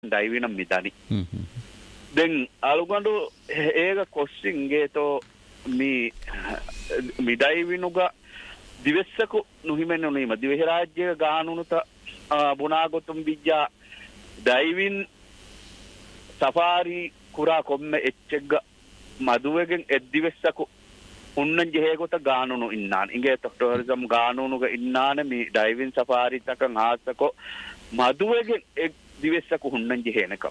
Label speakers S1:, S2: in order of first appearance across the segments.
S1: ಡೈವಿನ ಮಿದಾನಿ then ಅಲ್ಗೊಂಡು ಏಗ ಕೊಸ್ಸಿಂಗೆ ತೋ ಮಿ ಡೈವಿನುಗ ದಿವೆಸ್ಸಕು ನುಹಿಮೆನ್ನು ನೀಮ ದಿವೆಹಿ ರಾಜ್ಯ ಗಾನುನುತ ಬುನಾಗೊತುಂ ಬಿಜ್ಜ ಡೈವಿನ್ safari ಕುರಾ ಕೊಮ್ಮೆ ಎಚ್ಚೆಗ್ಗ ಮದುವೆಗೆನ್ ಎದ್ದಿವೆಸ್ಸಕು ಉನ್ನಂಜೆ ಹೇಗೊತ ಗಾನುನು ಇನ್ನಾನ್ ಇಂಗೆ ಟೂರಿಸಂ ಗಾನುನುಗ ಇನ್ನಾನೆ ಮಿ ಡೈವಿನ್ ಸಫಾರಿ ತಕ ಹಾಸಕೋ ಮದುವೆಗೆನ್ ಎದ್ದಿವೆಸ್ಸಕು ಹುನ್ನಂಜೆ ಹೇನಕ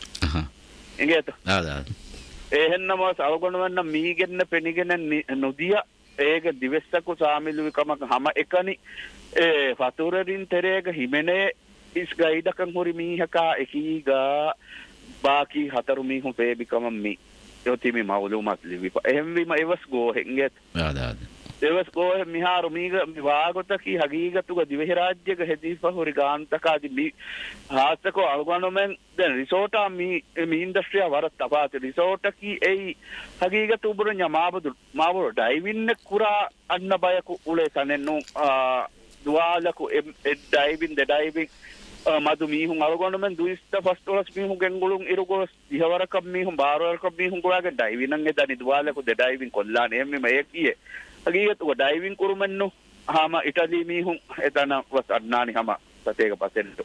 S1: ಇಂಗೆ එහෙන්නම සවගොණවන්න මීගෙන්න පෙනිගෙන නොදිය ඒක දිවෙස්සකු සාමිලුවිකමක් හම එකනි ෆතුරරින් තෙරේක හිමෙනේ ඉස් ගයිඩකන් හොරි මීහකා එකීගා බාකි හතරු මීහුන් පේබිකම මී යොතිමි මවුලුමත් ලිවිප එහෙම්විම එවස් ගෝහෙන්ගෙත් එවස් ගෝහෙ මිහාරු මීග වාගොතකි හගීගතුග දිවෙහි රාජ්‍යක හෙදීප හොරි ගාන්තකාදි මී हाथको अलगोनमें देन रिसोर्टा मी इंडस्ट्री वरत तपात रिसोर्ट की ए हकीकत उबर माबुर डाइविन ने कुरा अन्न बयकु उले तनेनु दुआलकु डाइविन द डाइविंग मधु मी हूं अलगोनमें दुइस्ट फर्स्ट क्लास मी हूं गेंगुलुं इरुगो दिहवर कब मी हूं बारवर कब मी हूं गुड़ा के डाइविन ने दनि दुआलकु द डाइविंग कोल्लाने एम्मे मैं एक ही हकीकत वो डाइविंग कुरुमेन्नु हामा इटली मी हूं एतना वस अदनानी हामा सतेग पसेंटो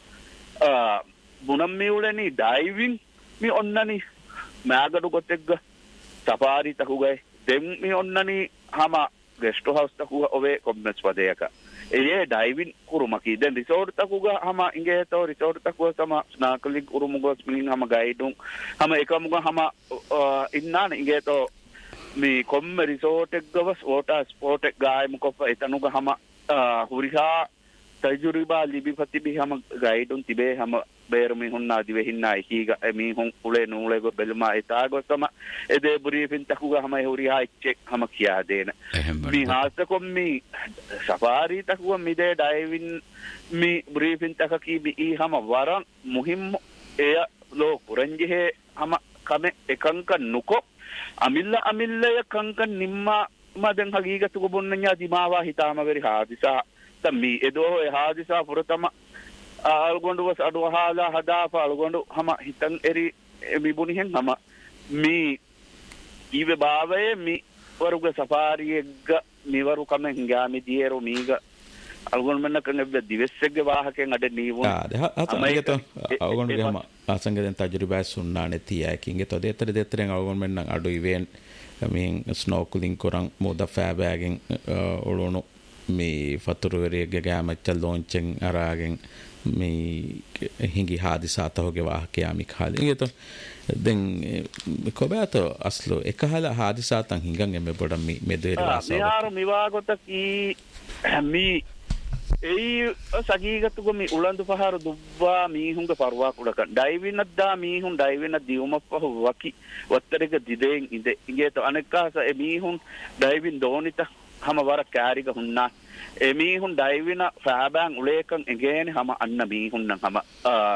S1: बुनम्मीउलेनी डाइविंग मी ओन्ननी मैगडु गोतेग्ग सफारी तकुगय देम मी ओन्ननी हामा गेस्ट हाउस तकुग ओवे कोम्मेस पदेयक ये डाइविंग कुरुमकी देन रिसोर्ट तकुग हामा इंगे तो रिसोर्ट तकुग समा स्नार्कलिंग कुरुमुगोस मिंग हामा गाइडुं हामा एकमुग हामा इन्नान इंगे तो मी कोम्मे रिसोर्ट एग्गवस वाटर स्पोर्ट गाय मुकोप एतनुग हामा हुरिहा तजुर्बा लिबिपति भी हम गाइडुं तिबे हम बेर में हुन्ना दिवे हिन्ना हीगा मी हुं उले नूले गो बेलमा इतागो सम एदे ब्रीफिंग तकुगा हम हुरिहा चेक हम किया देन मी हासको मी सफारी तकुगा मी दे डाइविंग मी ब्रीफिंग तक की मी हम वरं मुहिम ए लो पुरंजे हम कमे एकंक नुको अमिल्ला कंक निम्मा मदन हकीकत को बुन्नया दिमावा हिताम वेरी हादिसा तम्मी एदो हादिसा पुरतम अलगोंडु वस अडुहाला हदाफा अलगोंडु हम हितं एरी मिबुनि हें हम मी इवे बावे मी वरुग सफारी एग्ग मिवरु कमे हिंगामि दिएरो मीग अलगोंड मेन्न कंगे दिवेस्सेगे वाहकें अडे नीवु
S2: අමයත අවගොන්ඩු ගම ආසංගයෙන් තජරිබා සුන්නානේ තියයි කින්ගේ තො දෙතරෙන් අවගොන්ඩ මෙන්න අඩු ඉවෙන් මින් ස්නෝකලින් කරන් මොද ෆෑබෑගෙන් ඔලොනු මේ ෆතුරුවරේගේ ගෑමච්චල් ලොන්චෙන් අරාගෙන් මේ හිඟි හාදිසා තහොගේ වාහකයා මි කාලේ ඉගේ තො දැන් කොබෑත අස්ලෝ එකහල හාදිසා තන් හිඟන් එමෙ බොඩ මේ මෙදේර වාසව මියාරු මිවාගොත කී මී ඒ සගීගතුග මේ උලන්දු පහර දුබ්වා මීහුන්ග පරවා කුඩක ඩයිවිනද්දා මීහුන් ඩයිවින දියුමප්පහ වකි වත්තරක දිදෙන් ඉඳ ඉගේත අනෙක්කාස ඒ මීහුන් ඩයිවින් දෝනිත හම වර කෑරිග හුන්නා ඒ මීහුන් ඩයිවින ෆෑබෑන් උලේකන් එගේන හම අන්න මීහුන් නම් හම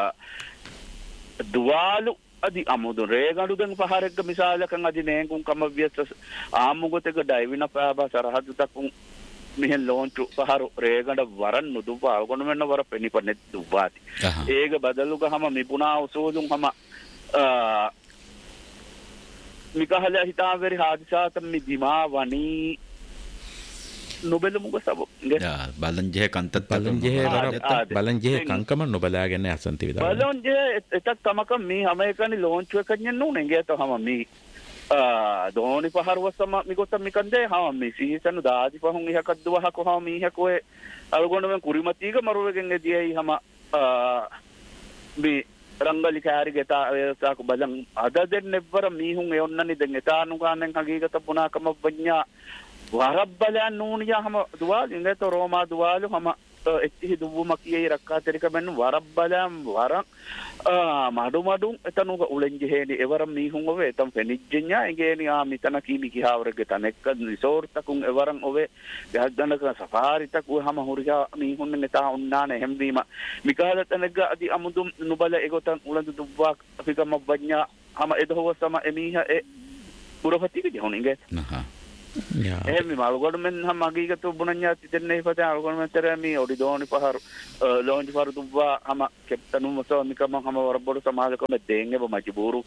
S2: දුවාලු අදි අමුදු රේගඩුගෙන් පහරෙක්ග මිසාලකන් අදි නේගුන් කම වියස් ආමුගතක ඩයිවින ෆෑබා සරහදු තකුන් මිහෙන් ලෝන්චු පහරු රේගඩ වරන් නුදුවා අවගොන මෙන්න වර පෙනිපනෙ දුවාති ඒක බදලුග හම මිපුනා උසෝදුන් හම මිකහල හිතාවරි හාදිසාත මි දිමා වනි නොබෙල මුග සබ බලන්ජේ කන්තත් බලන්ජේ කංකම නොබලාගෙන අසන්ති විදා
S1: බලන්ජේ එතක් තමක මේ හැම එකනි ලෝන්චු එකන්නේ නුනේ ගේත හම මේ දෝනි පහරවසම මිගොත මිකන්දේ හා මේ සීසනු දාදි පහුන් ඉහකත් දුවහක හා මීහකෝ අලගොණෙන් කුරිමතීක මරුවගෙන් එදියයි හම මේ රංගලි කාරි ගෙතා ඒසාක බලන් අද දෙන්නෙවර මීහුන් එොන්නනි දෙන් එතානු ගානෙන් හගීගත පුනාකම වඤ්ඤා වරබ්බලයන් නූනියා හම දුවාල් ඉංගත රෝමා දුවාලු හම එච්චි දුවුම කීයි රක්කාතරික මෙන්න වරබ්බලයන් වරක් මඩු එතනුක උලෙන්ජි හේනි එවරම් මීහුන් ඔවේ එතම් ෆෙනිජ්ජඤ්ඤා ඉගේනි මිතන කීමි කිහවරගේ තනෙක්ක රිසෝර්ට් තකුන් එවරම් ඔවේ ගහදනක සෆාරි තකු හම හුරියා මීහුන් නෙතා උන්නාන එහෙම්වීම මිකාල තනක අදි අමුදුම් නුබල එගොතන් උලඳු දුබ්වා අපිකම වඤ්ඤා හම එදහව සම එමීහ ඒ පුරපතික ජහුනින්ගේ එහෙම මල්ගොඩ මෙන් හම අගීගතු බුණඤ්ඤා තිදෙන්නේ පතේ අල්ගොඩ මෙතර මේ ඔඩිදෝනි පහර ලෝන්ජ් පහර තුබ්වා හම කෙප්තනු මොසෝ මිකම හම වරබොඩ සමාජකම දෙංගෙ මජබූරු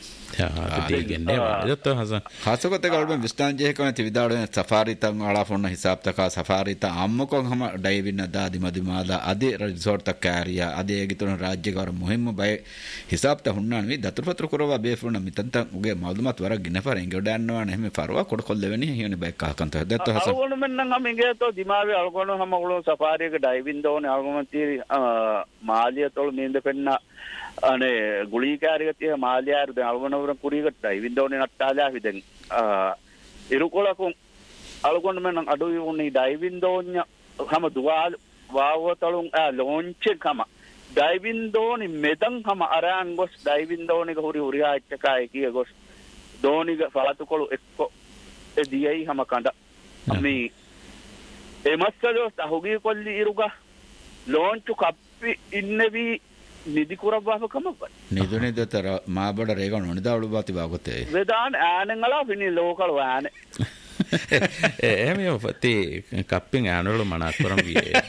S3: खासोकते गलबे विस्तान जे कोने तिविदाडे सफारी तंग आला फोन हिसाब तक सफारी त अम्मको हम डाइविन दादि मदिमादा अदे रिसोर्ट तक कैरिया अदे एगितुन राज्य गौर मुहिम बय हिसाब त हुन्नान वि दतुरपत्र कुरवा बेफुन मितंत उगे मालूमात वर गिनफर इंगडන්නවන එහෙම පරවා කොට කොල්ලෙවෙනි හියනේ බයික් කහකන්ත දත්ත හස
S1: අලගොන මෙන්න නම් ඉගේ තෝ දිමාවේ අලගොන හැම උළු සෆාරි එක ඩයිවින් දෝනේ අලගොන තීරි මාලිය තොල් මේඳ පෙන්න අනේ ගුලී කාර්යගතිය මාලියාර දැන් අලගොනවර කුරීකට ඩයිවින් දෝනේ නට්ටාලා හිදෙන් ඉරුකොලකුන් අලගොන මෙන්න අඩුයි උන්නේ ඩයිවින් දෝන්‍ය හැම දුවාල් වාවතලුන් ලොන්ච් එකම ඩයිවින් දෝනි මෙදන් හැම අරන් ගොස් ඩයිවින් දෝනික හුරි හුරියා එච්චකයි කිය ගොස් දෝනික ෆලතුකොළු එක්ක එදියයි හැම කඳ අපි එමස්සලෝ සහුගී කොල්ලි ඉරුග ලොන්ච් කප්පි ඉන්නවි නිදි කුරබ්බාව
S3: නිදුනේ දතර මාබඩ රේගන නොනිදාවලු බති බාගොතේ
S1: වෙදාන ඈනංගලා පිනි ලෝකල් වානේ
S2: එහෙම යොපති කප්පින් ඈනවල මනක් කරම් වියේ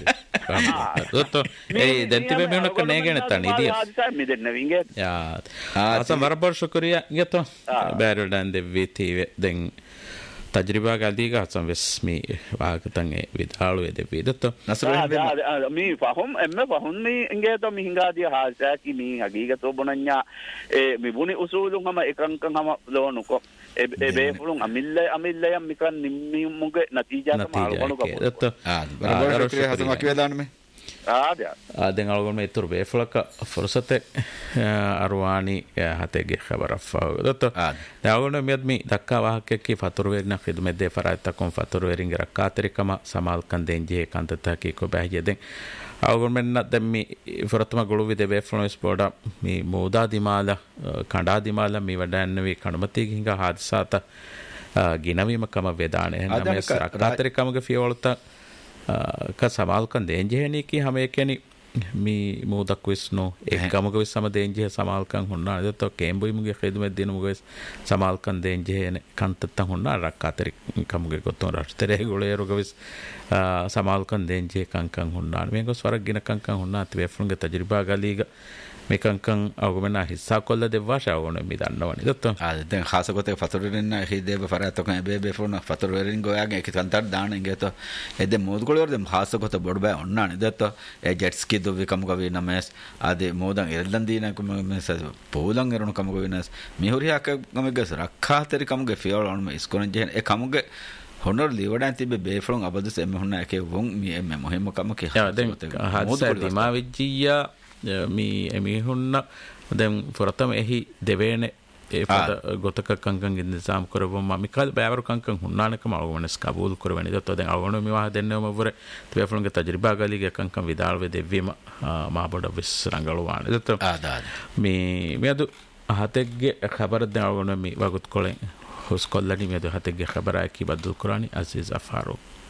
S2: දොතෝ ඒ දැන්තිබේ මෙන්නක නේගෙන තන ඉදිය
S1: මෙදෙන්න විංගේ
S2: අසම් වරබර් ශුක්‍රියා ගියතෝ බෑරඩන් දෙවි තීවේ දැන් තජරිබා ගල්දීක අසම් වෙස්මි වාගතන් ඒ විදාලුවේ දෙවි දොතෝ
S1: නසර මී පහොම් එම්ම පහොම් මී ඉංගේ තෝ මිහිඟාදිය හාසාකි මී අගීගතෝ බොනඤ්ඤා ඒ මිබුනි උසූලුන් හම එකංකන් හම ලෝනුකෝ ඒ බේෆුලුන් අමිල්ලයන් මිකන් නිම්මි මුගේ නතිජාත මාළු කපු
S2: දොතෝ
S3: බරබර ශුක්‍රියා හසම කිවදානමේ
S2: දැන් අලගොන මේ ඉතුරු බේෆුලක ෆුර්සතේ අරවානි හතේගේ خبرෆා දොතෝ දැන් මෙත් මි දක්කා වාහකකේ ෆතුරු වෙන්න ඛිදමත් දෙ ෆරායිතකම් ෆතුරු වෙරින්ගේ රක්කාතරිකම සමාල්කන් දෙන්ජේ කන්තතකේ කො බැහියදෙන් අලගොන මෙන්න දැන් මි ෆරතම ගොළු විද බේෆුලන ස්පෝඩා මි මෝදා දිමාලා කණ්ඩා දිමාලා මි වඩන්නේ කණමතී ගින්ගා හාදසාත ගිනවීමකම වේදානේ නම රක්කාතරිකමගේ ෆියවලත का सवाल kan denje ni ki hame keni mi mudak wisno ekkamuga wis sama denje samal kan hunna to kembui muge khidmet dinu muge samal kan denje ne kantatta hunna rakkateri kamuge goton rastere gole eruga wis samal kan denje kan hunna me go swarak gina kan hunna te wefunge tajriba galiga මේකංකං අවගමන හිස්සා කොල්ල දෙවවාශා ඕන මි දන්නවනේ දොත්තෝ
S3: දැන් ખાસකොතේ ෆතුරුරින්න හිදේබ ෆරාතකන් එබේබේ phone ෆතුරුරින් ගෝයාගේ එක කන්තර දාන ඉංගේතෝ එදෙ මොදුකොලවර දෙම් ખાસකොත බොඩ බෑ ඔන්නානේ දොත්තෝ ඒ jets කි දුවි කමුග වේ නමස් ආදේ මොදන් එල්ලන් දීන කම මෙස පොලන් එරුණු කමුග වෙනස් මිහුරියාක ගමගස් රක්ඛාතරි කමුග ෆියල් ඔන් මේ ස්කොරන් ජෙන් ඒ කමුග honor liwada tibe beflong abadus emme hunna eke won mi emme mohemmo kamake
S2: දැන් හදස දිමා විජ්ජියා mi emi hunna දැන් ෆොරතම එහි දෙවේනේ ඒ පද ගොතක කංකං ඉන්දසම් කරවම මිකල් බෑවර කංකං hunnaනකම අවගමනස් කබූල් කරවනි දත්ත දැන් අවගමන මෙවා දෙන්නවම වර තෙෆලුන්ගේ තජරිබා ගලිගේ කංකං විදාල් වේ දෙවීම මාබඩ විස් රංගලවාන දත්ත මේ අද හතෙක්ගේ خبر දැන් අවගමන මේ වගුත් කොලෙන් හොස් කොල්ලනි මේ අද හතෙක්ගේ خبر ආකි බද්දුල් කුරානි අසීස් අෆාරෝ